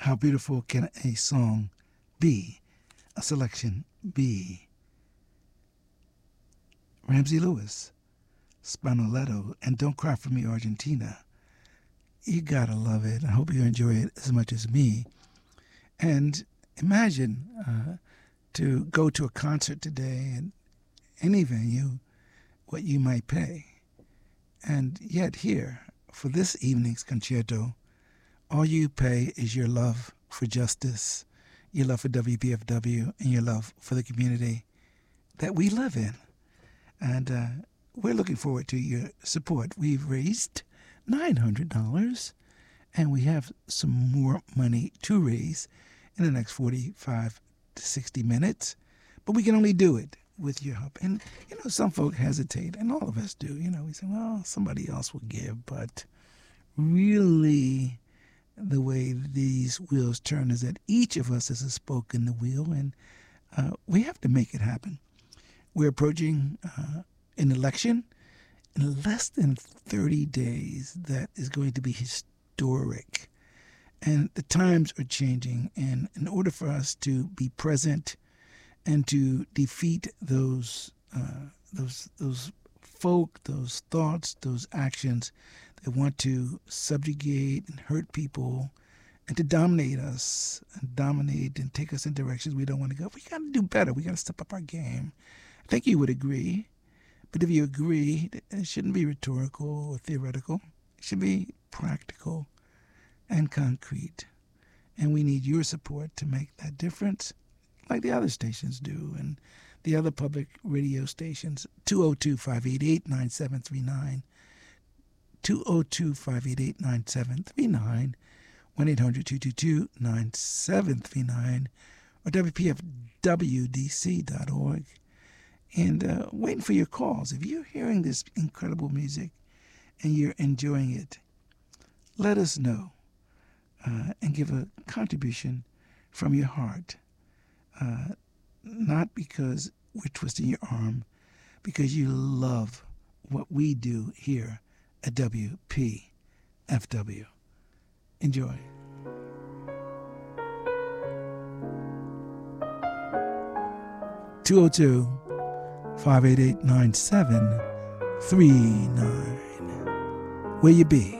How beautiful can a song be? A selection be. Ramsey Lewis, Spinelletto, and Don't Cry For Me, Argentina. You gotta love it. I hope you enjoy it as much as me. And imagine to go to a concert today at any venue, what you might pay. And yet here, for this evening's concerto, all you pay is your love for justice, your love for WPFW, and your love for the community that we live in. And we're looking forward to your support. We've raised $900, and we have some more money to raise in the next 45 to 60 minutes. But we can only do it with your help. And, some folk hesitate, and all of us do. We say, well, somebody else will give. But really, the way these wheels turn is that each of us is a spoke in the wheel, and we have to make it happen. We're approaching an election in less than 30 days that is going to be historic. And the times are changing, and in order for us to be present and to defeat those folk, those thoughts, those actions that want to subjugate and hurt people and to dominate us and dominate and take us in directions we don't want to go, we got to do better. We got to step up our game. I think you would agree. But if you agree, it shouldn't be rhetorical or theoretical. It should be practical and concrete. And we need your support to make that difference, like the other stations do and the other public radio stations. 202-588-9739. 202-588-9739. 1-800-222-9739. Or WPFWDC.org. And waiting for your calls. If you're hearing this incredible music and you're enjoying it, let us know and give a contribution from your heart. Not because we're twisting your arm, because you love what we do here at WPFW. Enjoy. (202) 588-9739. Where you be?